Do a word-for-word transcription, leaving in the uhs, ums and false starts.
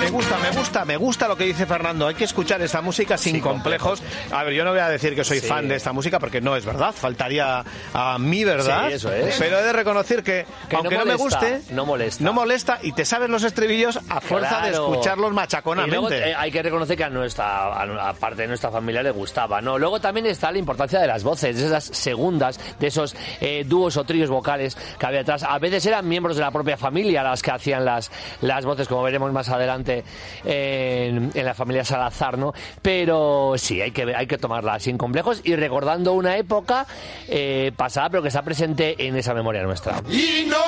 Me gusta, me gusta, me gusta lo que dice Fernando. Hay que escuchar esta música sin, sin complejos. complejos. A ver, yo no voy a decir que soy sí. fan de esta música porque no es verdad. Faltaría a mi verdad. Sí, eso es. Pero he de reconocer que, que aunque no, molesta, no me guste, no molesta. No molesta y te sabes los estribillos a fuerza claro. de escucharlos machaconamente. Y luego, eh, hay que reconocer que a nuestra, a, a parte de nuestra familia le gustaba, ¿no? Luego también está la importancia de las voces, de esas segundas, de esos eh, dúos o tríos vocales que había atrás. A veces eran miembros de la propia familia las que hacían las, las voces, como veremos más adelante eh, en, en la familia Salazar, ¿no? Pero sí, hay que, hay que tomarla sin complejos y recordando una época eh, pasada, pero que está presente en esa memoria nuestra. Y no